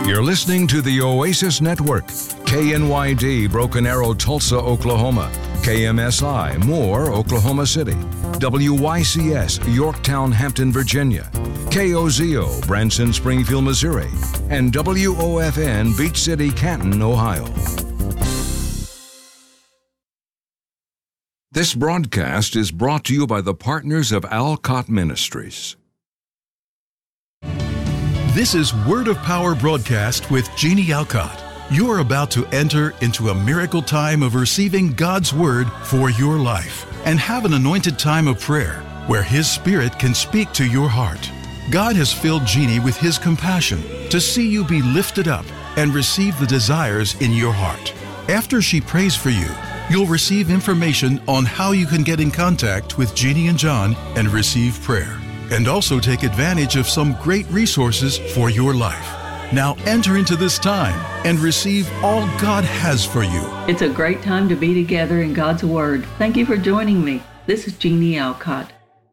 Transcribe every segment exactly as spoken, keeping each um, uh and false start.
You're listening to the Oasis Network, K N Y D, Broken Arrow, Tulsa, Oklahoma, K M S I, Moore, Oklahoma City, W Y C S, Yorktown, Hampton, Virginia, K O Z O, Branson, Springfield, Missouri, and W O F N, Beach City, Canton, Ohio. This broadcast is brought to you by the partners of Alcott Ministries. This is Word of Power broadcast with Jeannie Alcott. You're about to enter into a miracle time of receiving God's Word for your life and have an anointed time of prayer where His Spirit can speak to your heart. God has filled Jeannie with His compassion to see you be lifted up and receive the desires in your heart. After she prays for you, you'll receive information on how you can get in contact with Jeannie and John and receive prayer, and also take advantage of some great resources for your life. Now enter into this time and receive all God has for you. It's a great time to be together in God's Word. Thank you for joining me. This is Jeannie Alcott.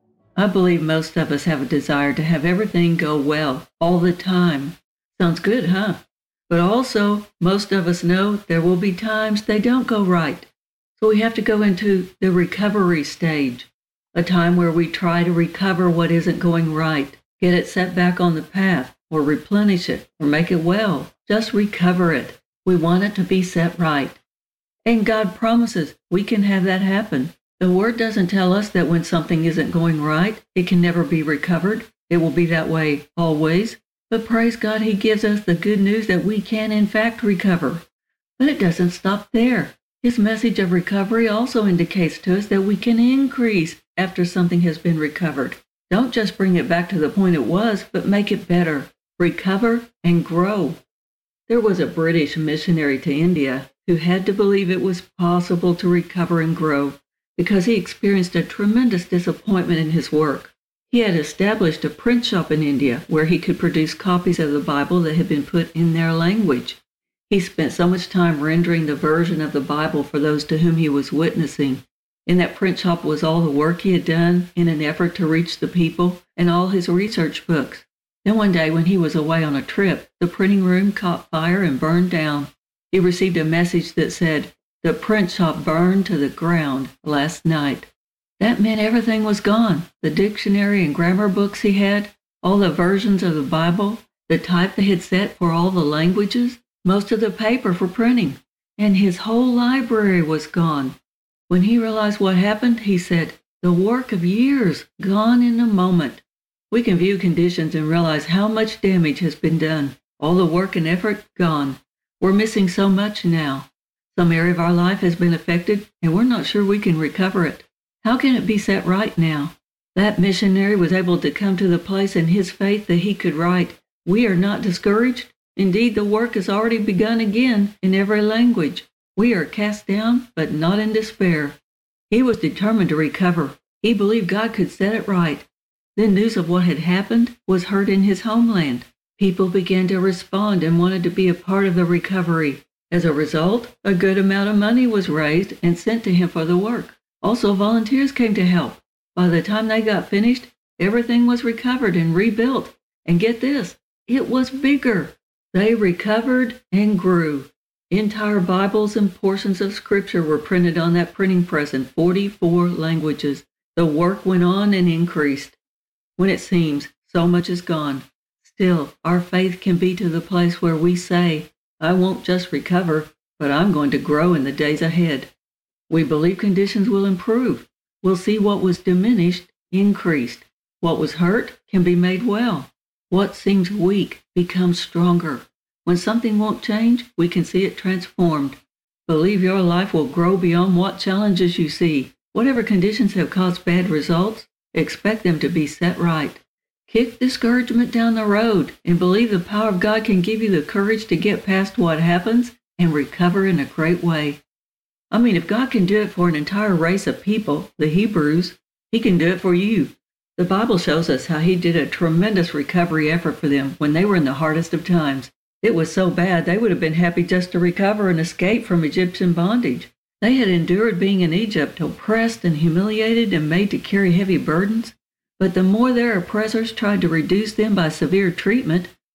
I believe most of us have a desire to have everything go well all the time. Sounds good, huh? But also, most of us know there will be times they don't go right. So we have to go into the recovery stage. A time where we try to recover what isn't going right, get it set back on the path, or replenish it, or make it well. Just recover it. We want it to be set right. And God promises we can have that happen. The Word doesn't tell us that when something isn't going right, it can never be recovered. It will be that way always. But praise God, He gives us the good news that we can in fact recover. But it doesn't stop there. His message of recovery also indicates to us that we can increase after something has been recovered. Don't just bring it back to the point it was, but make it better. Recover and grow. There was a British missionary to India who had to believe it was possible to recover and grow because he experienced a tremendous disappointment in his work. He had established a print shop in India where he could produce copies of the Bible that had been put in their language. He spent so much time rendering the version of the Bible for those to whom he was witnessing. In that print shop was all the work he had done in an effort to reach the people and all his research books. Then one day when he was away on a trip, the printing room caught fire and burned down. He received a message that said, "The print shop burned to the ground last night." That meant everything was gone. The dictionary and grammar books he had, all the versions of the Bible, the type they had set for all the languages, most of the paper for printing, and his whole library was gone. When he realized what happened, he said, "The work of years gone in a moment." We can view conditions and realize how much damage has been done. All the work and effort gone. We're missing so much now. Some area of our life has been affected, and we're not sure we can recover it. How can it be set right now? That missionary was able to come to the place in his faith that he could write, "We are not discouraged. Indeed, the work has already begun again in every language. We are cast down, but not in despair." He was determined to recover. He believed God could set it right. Then news of what had happened was heard in his homeland. People began to respond and wanted to be a part of the recovery. As a result, a good amount of money was raised and sent to him for the work. Also, volunteers came to help. By the time they got finished, everything was recovered and rebuilt. And get this, it was bigger. They recovered and grew. Entire Bibles and portions of Scripture were printed on that printing press in forty-four languages. The work went on and increased. When it seems so much is gone, still our faith can be to the place where we say, "I won't just recover, but I'm going to grow in the days ahead." We believe conditions will improve. We'll see what was diminished increased. What was hurt can be made well. What seems weak becomes stronger. When something won't change, we can see it transformed. Believe your life will grow beyond what challenges you see. Whatever conditions have caused bad results, expect them to be set right. Kick discouragement down the road and believe the power of God can give you the courage to get past what happens and recover in a great way. I mean, if God can do it for an entire race of people, the Hebrews, He can do it for you. The Bible shows us how He did a tremendous recovery effort for them when they were in the hardest of times. It was so bad they would have been happy just to recover and escape from Egyptian bondage. They had endured being in Egypt, oppressed and humiliated and made to carry heavy burdens. But the more their oppressors tried to reduce them by severe treatment,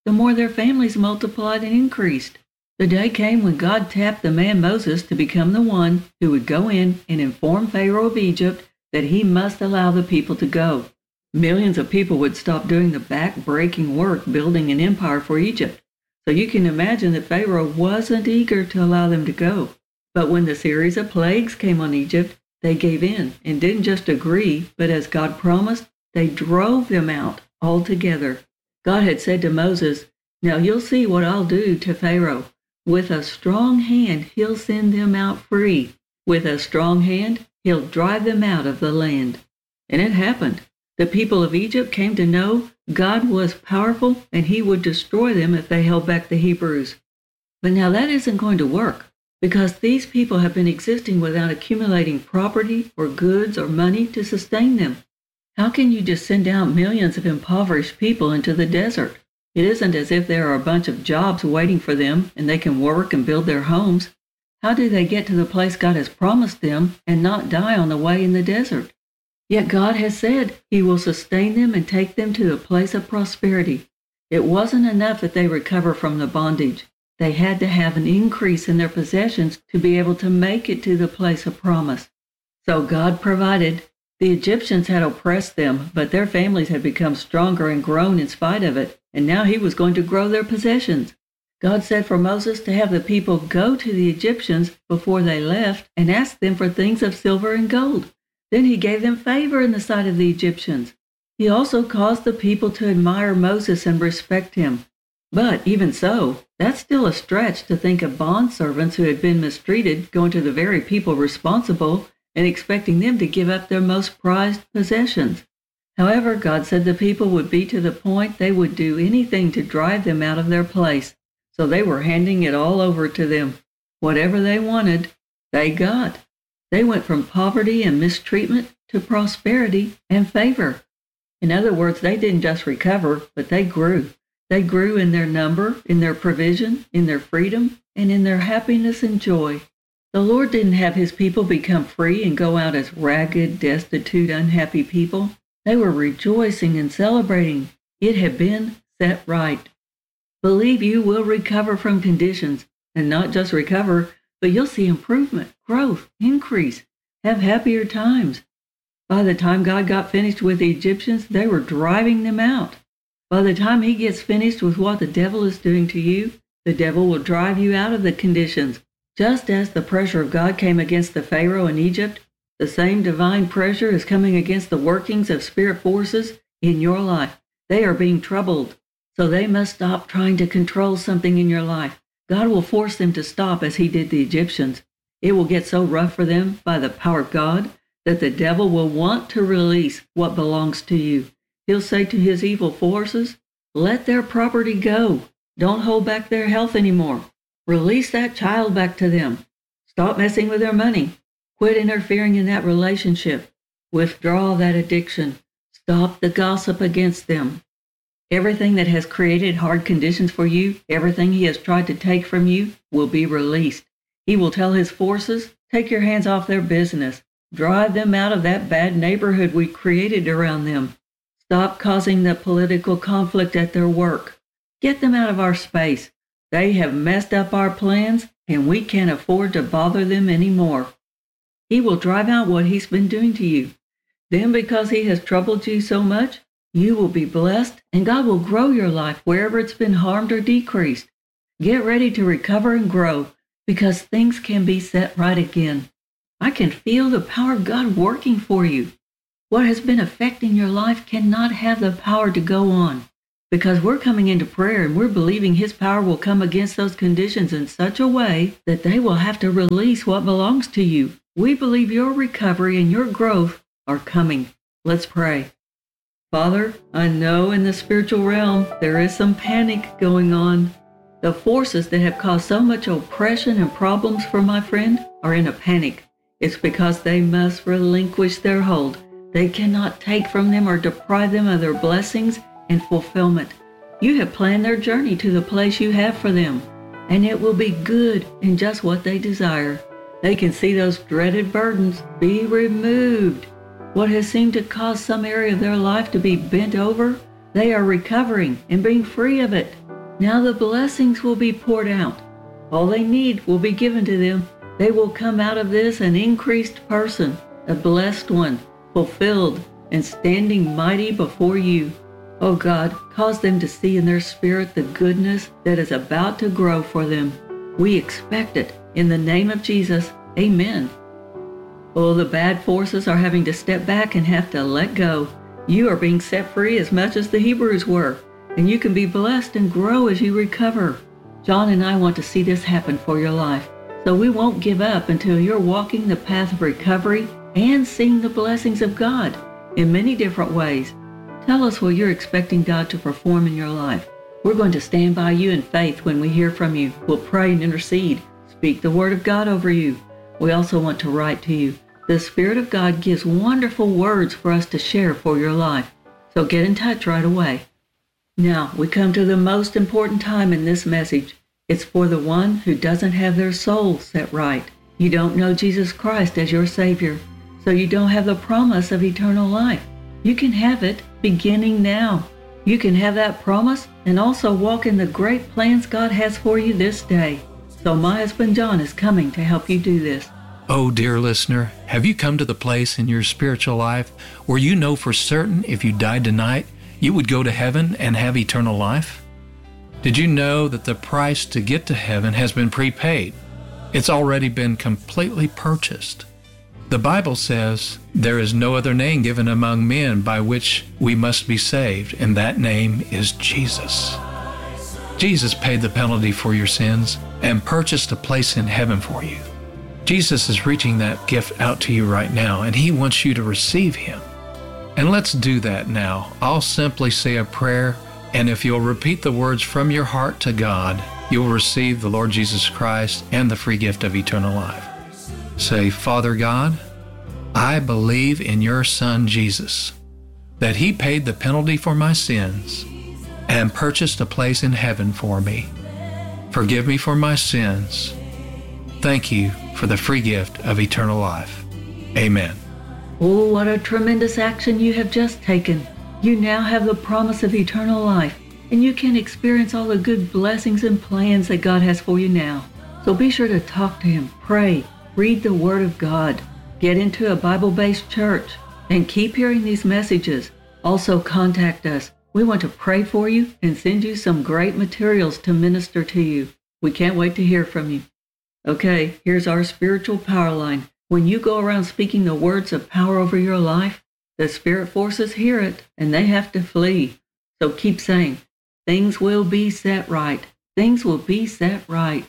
the more their families multiplied and increased. The day came when God tapped the man Moses to become the one who would go in and inform Pharaoh of Egypt that he must allow the people to go. Millions of people would stop doing the back-breaking work building an empire for Egypt. So you can imagine that Pharaoh wasn't eager to allow them to go. But when the series of plagues came on Egypt, they gave in and didn't just agree, but as God promised, they drove them out altogether. God had said to Moses, "Now you'll see what I'll do to Pharaoh. With a strong hand, he'll send them out free. With a strong hand, he'll drive them out of the land." And it happened. The people of Egypt came to know God was powerful and he would destroy them if they held back the Hebrews. But now that isn't going to work, because these people have been existing without accumulating property or goods or money to sustain them. How can you just send out millions of impoverished people into the desert? It isn't as if there are a bunch of jobs waiting for them and they can work and build their homes. How do they get to the place God has promised them and not die on the way in the desert? Yet God has said he will sustain them and take them to a place of prosperity. It wasn't enough that they recover from the bondage. They had to have an increase in their possessions to be able to make it to the place of promise. So God provided. The Egyptians had oppressed them, but their families had become stronger and grown in spite of it, and now he was going to grow their possessions. God said for Moses to have the people go to the Egyptians before they left and ask them for things of silver and gold. Then he gave them favor in the sight of the Egyptians. He also caused the people to admire Moses and respect him. But even so, that's still a stretch to think of bondservants who had been mistreated going to the very people responsible and expecting them to give up their most prized possessions. However, God said the people would be to the point they would do anything to drive them out of their place. So they were handing it all over to them. Whatever they wanted, they got. They went from poverty and mistreatment to prosperity and favor. In other words, they didn't just recover, but they grew. They grew in their number, in their provision, in their freedom, and in their happiness and joy. The Lord didn't have his people become free and go out as ragged, destitute, unhappy people. They were rejoicing and celebrating. It had been set right. Believe you will recover from conditions, and not just recover, but you'll see improvement, growth, increase, have happier times. By the time God got finished with the Egyptians, they were driving them out. By the time he gets finished with what the devil is doing to you, the devil will drive you out of the conditions. Just as the pressure of God came against the Pharaoh in Egypt, the same divine pressure is coming against the workings of spirit forces in your life. They are being troubled, so they must stop trying to control something in your life. God will force them to stop as he did the Egyptians. It will get so rough for them by the power of God that the devil will want to release what belongs to you. He'll say to his evil forces, let their property go. Don't hold back their health anymore. Release that child back to them. Stop messing with their money. Quit interfering in that relationship. Withdraw that addiction. Stop the gossip against them. Everything that has created hard conditions for you, everything he has tried to take from you, will be released. He will tell his forces, take your hands off their business. Drive them out of that bad neighborhood we created around them. Stop causing the political conflict at their work. Get them out of our space. They have messed up our plans, and we can't afford to bother them anymore. He will drive out what he's been doing to you. Then, because he has troubled you so much, you will be blessed, and God will grow your life wherever it's been harmed or decreased. Get ready to recover and grow, because things can be set right again. I can feel the power of God working for you. What has been affecting your life cannot have the power to go on, because we're coming into prayer and we're believing his power will come against those conditions in such a way that they will have to release what belongs to you. We believe your recovery and your growth are coming. Let's pray. Father, I know in the spiritual realm there is some panic going on. The forces that have caused so much oppression and problems for my friend are in a panic. It's because they must relinquish their hold. They cannot take from them or deprive them of their blessings and fulfillment. You have planned their journey to the place you have for them, and it will be good and just what they desire. They can see those dreaded burdens be removed. What has seemed to cause some area of their life to be bent over, they are recovering and being free of it. Now the blessings will be poured out. All they need will be given to them. They will come out of this an increased person, a blessed one, fulfilled, and standing mighty before you. Oh God, cause them to see in their spirit the goodness that is about to grow for them. We expect it. In the name of Jesus, amen. Oh, the bad forces are having to step back and have to let go. You are being set free as much as the Hebrews were, and you can be blessed and grow as you recover. John and I want to see this happen for your life, so we won't give up until you're walking the path of recovery and seeing the blessings of God in many different ways. Tell us what you're expecting God to perform in your life. We're going to stand by you in faith when we hear from you. We'll pray and intercede, speak the word of God over you. We also want to write to you. The Spirit of God gives wonderful words for us to share for your life, so get in touch right away. Now, we come to the most important time in this message. It's for the one who doesn't have their soul set right. You don't know Jesus Christ as your Savior, so you don't have the promise of eternal life. You can have it beginning now. You can have that promise and also walk in the great plans God has for you this day. So my husband John is coming to help you do this. Oh, dear listener, have you come to the place in your spiritual life where you know for certain if you died tonight, you would go to heaven and have eternal life? Did you know that the price to get to heaven has been prepaid? It's already been completely purchased. The Bible says, there is no other name given among men by which we must be saved, and that name is Jesus. Jesus paid the penalty for your sins and purchased a place in heaven for you. Jesus is reaching that gift out to you right now, and He wants you to receive Him. And let's do that now. I'll simply say a prayer, and if you'll repeat the words from your heart to God, you'll receive the Lord Jesus Christ and the free gift of eternal life. Say, Father God, I believe in your Son Jesus, that He paid the penalty for my sins and purchased a place in heaven for me. Forgive me for my sins. Thank you for the free gift of eternal life. Amen. Oh, what a tremendous action you have just taken. You now have the promise of eternal life, and you can experience all the good blessings and plans that God has for you now. So be sure to talk to Him, pray, read the Word of God, get into a Bible-based church, and keep hearing these messages. Also contact us. We want to pray for you and send you some great materials to minister to you. We can't wait to hear from you. Okay, here's our spiritual power line. When you go around speaking the words of power over your life, the spirit forces hear it, and they have to flee. So keep saying, things will be set right. Things will be set right.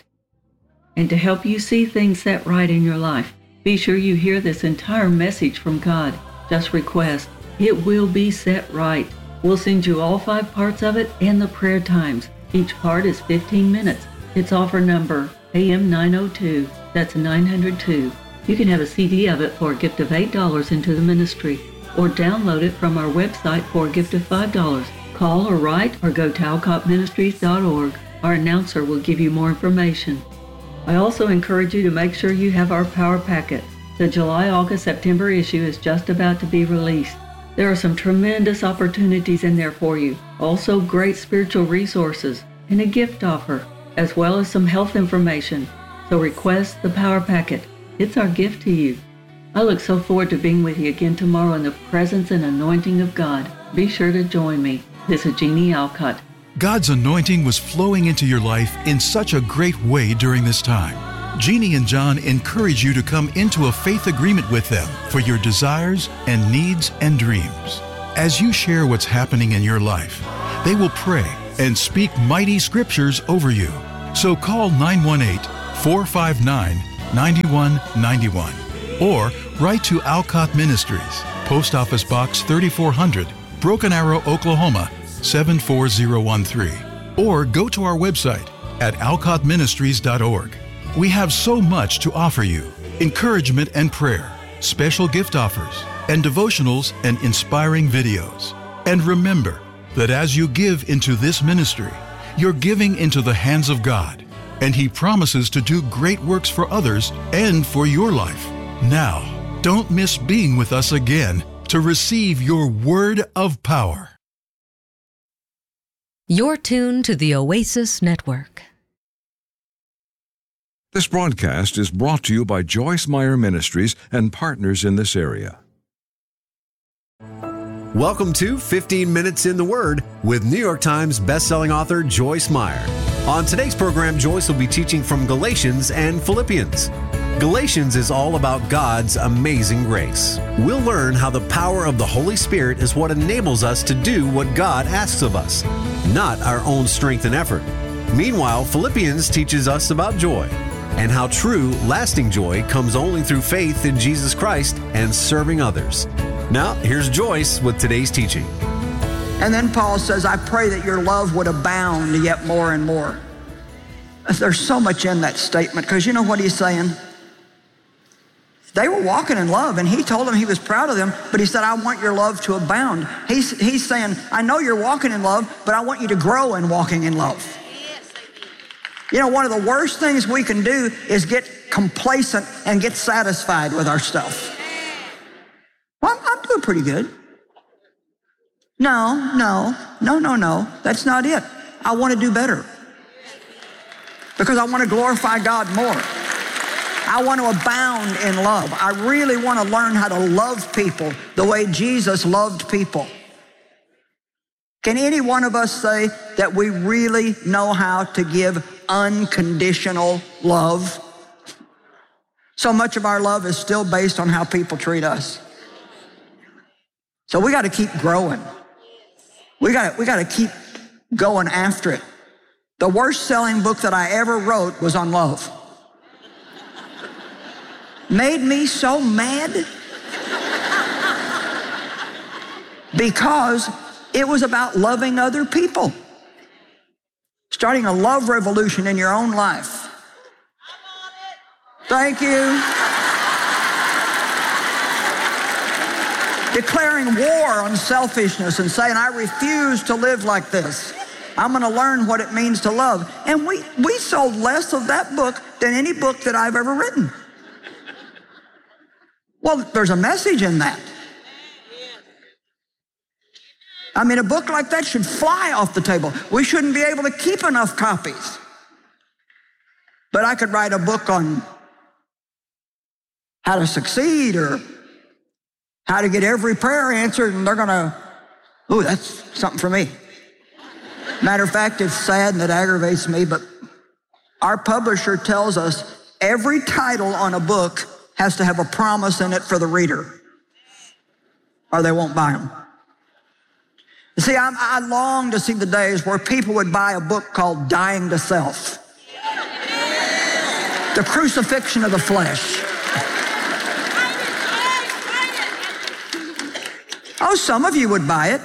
And to help you see things set right in your life, be sure you hear this entire message from God. Just request, it will be set right. We'll send you all five parts of it and the prayer times. Each part is fifteen minutes. It's offer number A M nine oh two. That's nine hundred two. You can have a C D of it for a gift of eight dollars into the ministry, or download it from our website for a gift of five dollars. Call or write or go to alcott ministries dot org. Our announcer will give you more information. I also encourage you to make sure you have our Power Packet. The July, August, September issue is just about to be released. There are some tremendous opportunities in there for you. Also great spiritual resources and a gift offer, as well as some health information. So request the Power Packet. It's our gift to you. I look so forward to being with you again tomorrow in the presence and anointing of God. Be sure to join me. This is Jeannie Alcott. God's anointing was flowing into your life in such a great way during this time. Jeannie and John encourage you to come into a faith agreement with them for your desires and needs and dreams. As you share what's happening in your life, they will pray and speak mighty scriptures over you. So call nine one eight, four five nine, nine one nine one or write to Alcott Ministries, Post Office Box thirty-four hundred, Broken Arrow, Oklahoma seven four zero one three, or go to our website at alcott ministries dot org. We have so much to offer you: encouragement and prayer, special gift offers, and devotionals and inspiring videos. And remember that as you give into this ministry, you're giving into the hands of God, and He promises to do great works for others and for your life. Now, don't miss being with us again to receive your word of power. You're tuned to the Oasis Network. This broadcast is brought to you by Joyce Meyer Ministries and partners in this area. Welcome to fifteen minutes in the Word with New York Times bestselling author Joyce Meyer. On today's program, Joyce will be teaching from Galatians and Philippians. Galatians is all about God's amazing grace. We'll learn how the power of the Holy Spirit is what enables us to do what God asks of us, not our own strength and effort. Meanwhile, Philippians teaches us about joy and how true, lasting joy comes only through faith in Jesus Christ and serving others. Now, here's Joyce with today's teaching. And then Paul says, I pray that your love would abound yet more and more. There's so much in that statement, because you know what he's saying? They were walking in love, and he told them he was proud of them, but he said, I want your love to abound. He's, he's saying, I know you're walking in love, but I want you to grow in walking in love. You know, one of the worst things we can do is get complacent and get satisfied with our stuff. Well, I'm, I'm doing pretty good. No, no, no, no, no. That's not it. I want to do better. Because I want to glorify God more. I want to abound in love. I really want to learn how to love people the way Jesus loved people. Can any one of us say that we really know how to give unconditional love? So much of our love is still based on how people treat us. So we got to keep growing. We got we got to keep going after it. The worst selling book that I ever wrote was on love. Made me so mad because it was about loving other people. Starting a love revolution in your own life. Thank you. Declaring war on selfishness and saying, I refuse to live like this. I'm going to learn what it means to love. And we, we sold less of that book than any book that I've ever written. Well, there's a message in that. I mean, a book like that should fly off the table. We shouldn't be able to keep enough copies. But I could write a book on how to succeed or how to get every prayer answered, and they're going to, ooh, that's something for me. Matter of fact, it's sad and it aggravates me, but our publisher tells us every title on a book has to have a promise in it for the reader, or they won't buy them. You see, I, I long to see the days where people would buy a book called Dying to Self. The Crucifixion of the Flesh. Oh, some of you would buy it,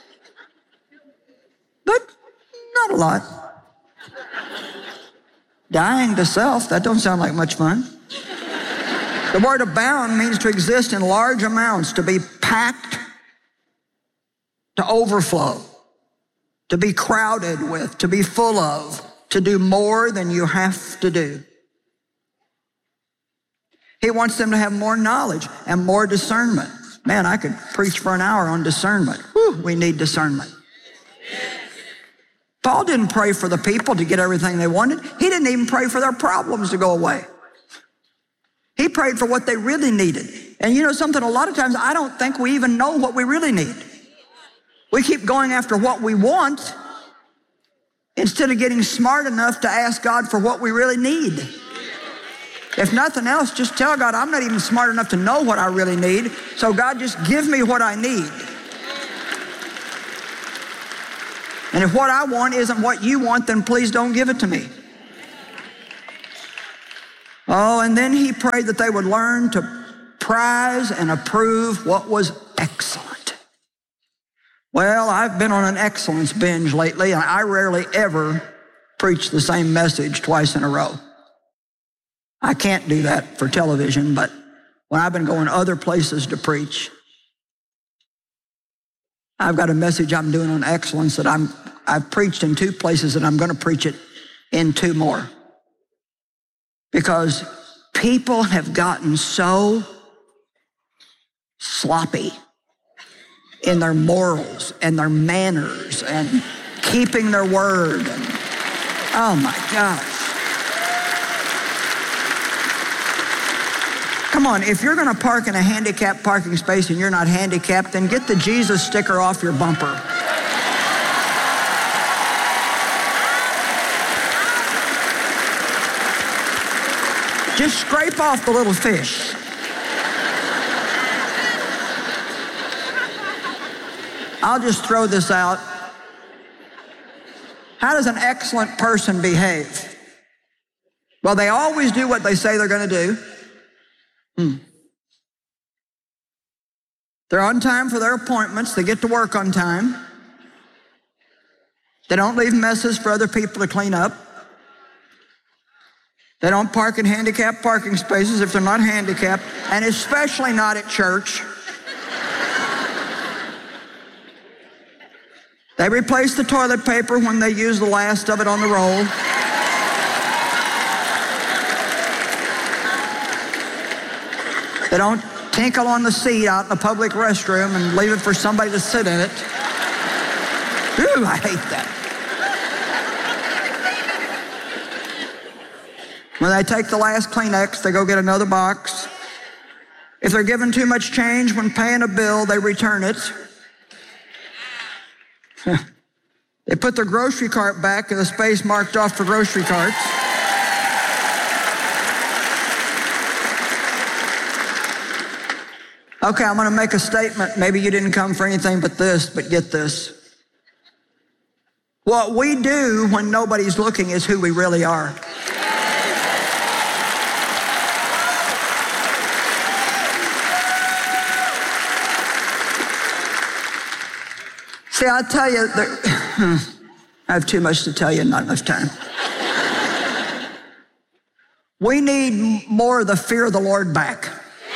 but not a lot. Dying to self, that don't sound like much fun. The word abound means to exist in large amounts, to be packed, to overflow, to be crowded with, to be full of, to do more than you have to do. He wants them to have more knowledge and more discernment. Man, I could preach for an hour on discernment. Whew, we need discernment. Paul didn't pray for the people to get everything they wanted. He didn't even pray for their problems to go away. He prayed for what they really needed. And you know something, a lot of times I don't think we even know what we really need. We keep going after what we want instead of getting smart enough to ask God for what we really need. If nothing else, just tell God, I'm not even smart enough to know what I really need, so God, just give me what I need. And if what I want isn't what you want, then please don't give it to me. Oh, and then he prayed that they would learn to prize and approve what was excellent. Well, I've been on an excellence binge lately, and I rarely ever preach the same message twice in a row. I can't do that for television, but when I've been going other places to preach, I've got a message I'm doing on excellence that I'm, I've preached in two places, and I'm going to preach it in two more. Because people have gotten so sloppy in their morals and their manners and keeping their word. Oh my gosh. Come on, if you're going to park in a handicapped parking space and you're not handicapped, then get the Jesus sticker off your bumper. Just scrape off the little fish. I'll just throw this out. How does an excellent person behave? Well, they always do what they say they're going to do. Hmm. They're on time for their appointments. They get to work on time. They don't leave messes for other people to clean up. They don't park in handicapped parking spaces if they're not handicapped, and especially not at church. They replace the toilet paper when they use the last of it on the roll. They don't tinkle on the seat out in the public restroom and leave it for somebody to sit in it. Ooh, I hate that. When they take the last Kleenex, they go get another box. If they're given too much change when paying a bill, they return it. They put their grocery cart back in the space marked off for grocery carts. Okay, I'm going to make a statement. Maybe you didn't come for anything but this, but get this. What we do when nobody's looking is who we really are. See, I tell you, there, I have too much to tell you and not enough time. We need more of the fear of the Lord back.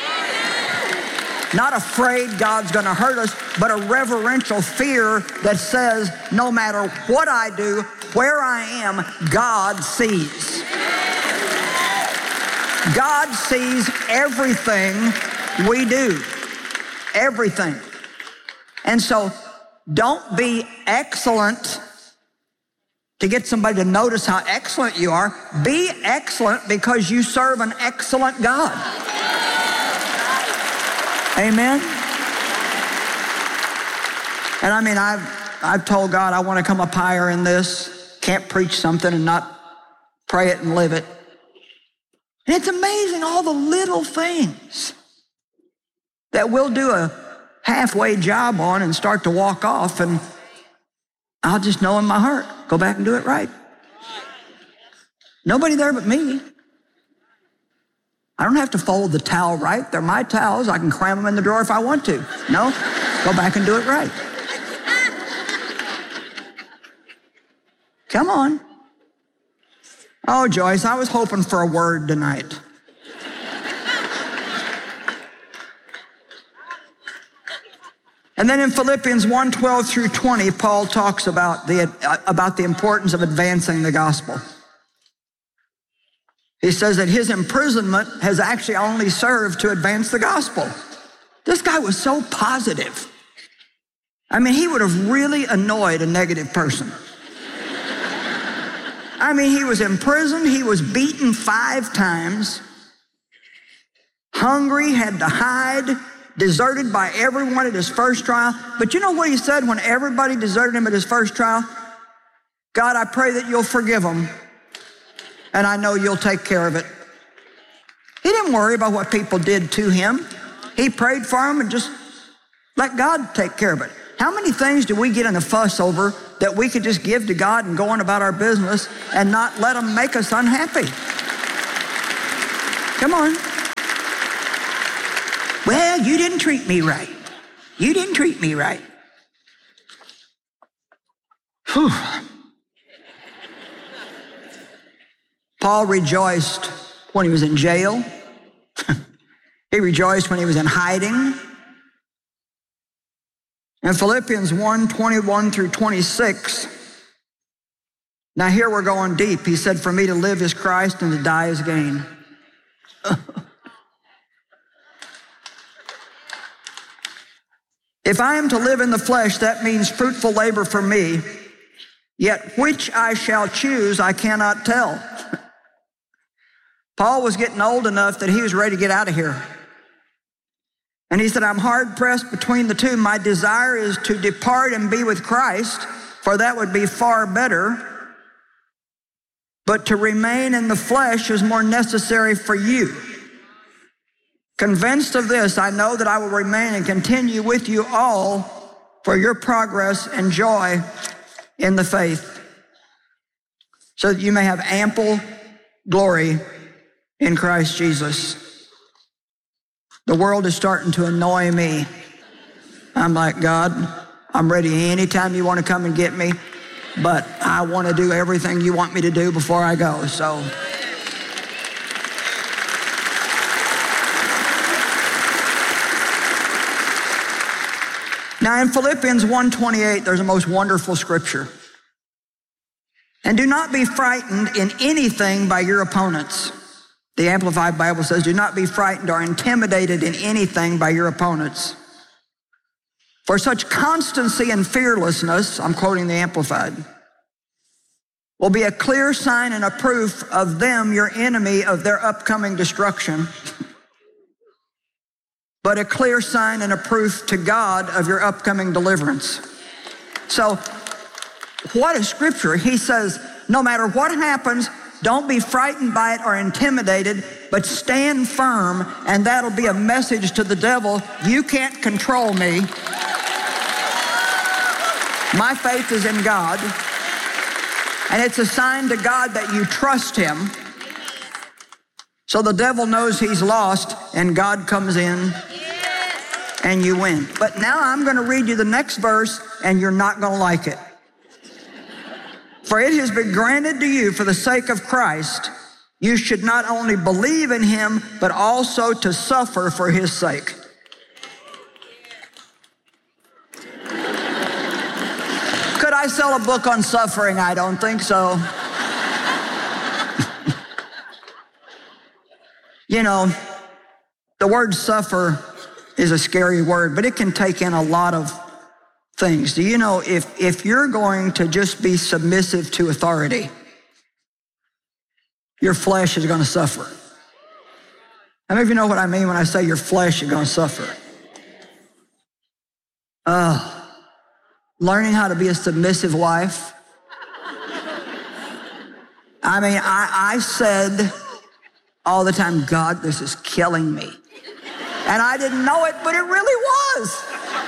Not afraid God's going to hurt us, but a reverential fear that says, no matter what I do, where I am, God sees. God sees everything we do. Everything. And so, don't be excellent to get somebody to notice how excellent you are. Be excellent because you serve an excellent God. Amen? And I mean, I've, I've told God I want to come up higher in this. Can't preach something and not pray it and live it. And it's amazing all the little things that we'll do a halfway job on and start to walk off, and I'll just know in my heart, go back and do it right. Nobody there but me. I don't have to fold the towel right. They're my towels. I can cram them in the drawer if I want to. No, go back and do it right. Come on. Oh, Joyce, I was hoping for a word tonight. And then in Philippians one, twelve through twenty, Paul talks about the, uh, about the importance of advancing the gospel. He says that his imprisonment has actually only served to advance the gospel. This guy was so positive. I mean, he would have really annoyed a negative person. I mean, he was imprisoned, he was beaten five times, hungry, had to hide, deserted by everyone at his first trial. But you know what he said when everybody deserted him at his first trial? God, I pray that you'll forgive them, and I know you'll take care of it. He didn't worry about what people did to him. He prayed for them and just let God take care of it. How many things do we get in a fuss over that we could just give to God and go on about our business and not let them make us unhappy? Come on. Well, you didn't treat me right. You didn't treat me right. Whew. Paul rejoiced when he was in jail. He rejoiced when he was in hiding. In Philippians one, twenty-one through twenty-six, now here we're going deep. He said, for me to live is Christ and to die is gain. If I am to live in the flesh, that means fruitful labor for me. Yet which I shall choose, I cannot tell. Paul was getting old enough that he was ready to get out of here. And he said, I'm hard pressed between the two. My desire is to depart and be with Christ, for that would be far better. But to remain in the flesh is more necessary for you. Convinced of this, I know that I will remain and continue with you all for your progress and joy in the faith, so that you may have ample glory in Christ Jesus. The world is starting to annoy me. I'm like, God, I'm ready anytime you want to come and get me, but I want to do everything you want me to do before I go. So now in Philippians one twenty-eight, there's a most wonderful scripture. And do not be frightened in anything by your opponents. The Amplified Bible says, do not be frightened or intimidated in anything by your opponents. For such constancy and fearlessness, I'm quoting the Amplified, will be a clear sign and a proof of them, your enemy, of their upcoming destruction, but a clear sign and a proof to God of your upcoming deliverance. So, what a scripture. He says, no matter what happens, don't be frightened by it or intimidated, but stand firm, and that'll be a message to the devil. You can't control me. My faith is in God, and it's a sign to God that you trust him. So the devil knows he's lost, and God comes in, and you win. But now I'm going to read you the next verse, and you're not going to like it. For it has been granted to you for the sake of Christ, you should not only believe in him, but also to suffer for his sake. Could I sell a book on suffering? I don't think so. You know, the word suffer is a scary word, but it can take in a lot of things. Do you know, if, if you're going to just be submissive to authority, your flesh is going to suffer. How many of you know what I mean when I say your flesh is going to suffer? Uh, learning how to be a submissive wife. I mean, I, I said all the time, God, this is killing me. And I didn't know it, but it really was.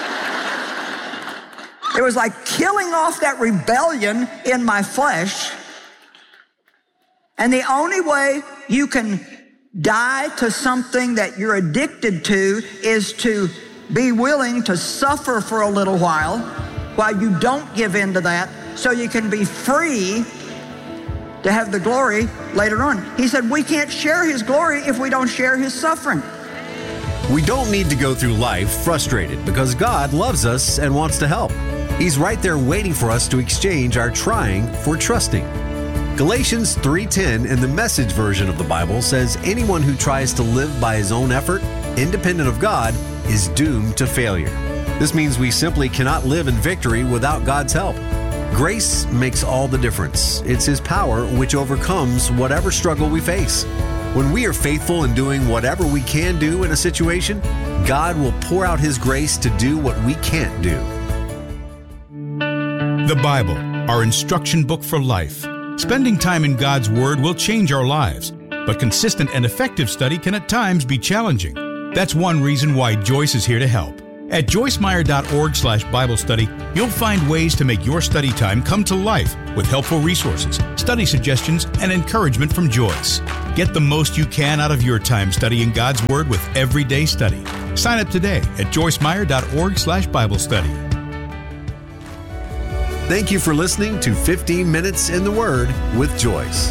It was like killing off that rebellion in my flesh. And the only way you can die to something that you're addicted to is to be willing to suffer for a little while while you don't give in to that, so you can be free to have the glory later on. He said we can't share his glory if we don't share his suffering. We don't need to go through life frustrated because God loves us and wants to help. He's right there waiting for us to exchange our trying for trusting. Galatians three ten in the Message version of the Bible says anyone who tries to live by his own effort, independent of God, is doomed to failure. This means we simply cannot live in victory without God's help. Grace makes all the difference. It's his power which overcomes whatever struggle we face. When we are faithful in doing whatever we can do in a situation, God will pour out his grace to do what we can't do. The Bible, our instruction book for life. Spending time in God's Word will change our lives, but consistent and effective study can at times be challenging. That's one reason why Joyce is here to help. At joyce meyer dot org slash Bible study, you'll find ways to make your study time come to life with helpful resources, study suggestions, and encouragement from Joyce. Get the most you can out of your time studying God's Word with Everyday Study. Sign up today at joyce meyer dot org slash Bible study. Thank you for listening to fifteen minutes in the Word with Joyce.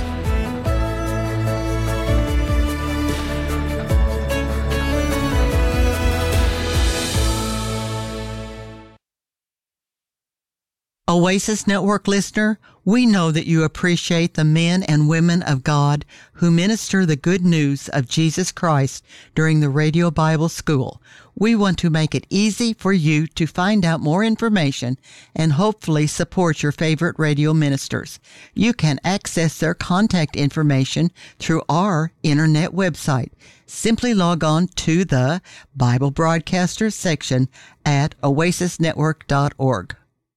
Oasis Network listener, We know that you appreciate the men and women of God who minister the good news of Jesus Christ during the Radio Bible School. We want to make it easy for you to find out more information and hopefully support your favorite radio ministers. You can access their contact information through our internet website. Simply log on to the Bible Broadcasters section at oasis network dot org.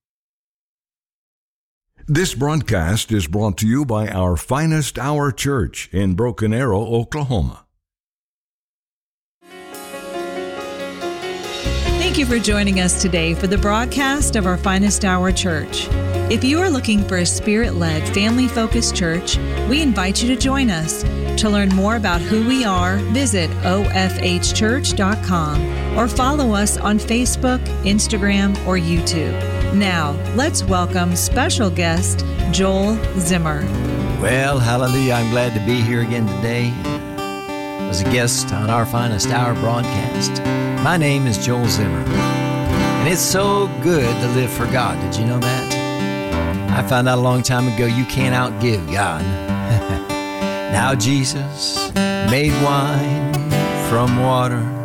This broadcast is brought to you by our Finest Hour Church in Broken Arrow, Oklahoma. Thank you for joining us today for the broadcast of our Finest Hour Church. If you are looking for a Spirit-led, family-focused church, we invite you to join us. To learn more about who we are, visit o f h church dot com or follow us on Facebook, Instagram, or YouTube. Now, let's welcome special guest Joel Zimmer. Well, hallelujah, I'm glad to be here again today as a guest on our Finest Hour broadcast. My name is Joel Zimmer, and it's so good to live for God. Did you know that? I found out a long time ago you can't outgive God. Now Jesus made wine from water,